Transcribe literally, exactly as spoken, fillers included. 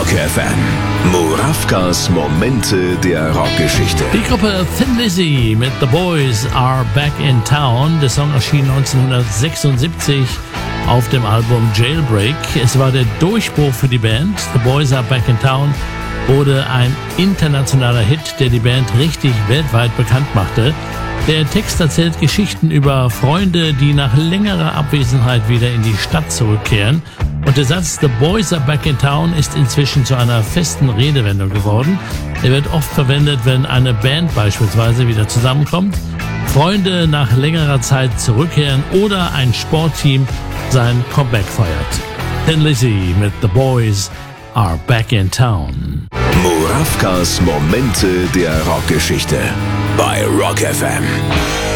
Rock F M. Murawkas Momente der Rockgeschichte. Die Gruppe Thin Lizzy mit The Boys Are Back in Town. Der Song erschien neunzehnhundertsechsundsiebzig auf dem Album Jailbreak. Es war der Durchbruch für die Band. The Boys Are Back in Town wurde ein internationaler Hit, der die Band richtig weltweit bekannt machte. Der Text erzählt Geschichten über Freunde, die nach längerer Abwesenheit wieder in die Stadt zurückkehren. Und der Satz "The Boys are back in town" ist inzwischen zu einer festen Redewendung geworden. Er wird oft verwendet, wenn eine Band beispielsweise wieder zusammenkommt, Freunde nach längerer Zeit zurückkehren oder ein Sportteam sein Comeback feiert. Thin Lizzy mit "The Boys are back in town". Murawkas Momente der Rockgeschichte bei Rock F M.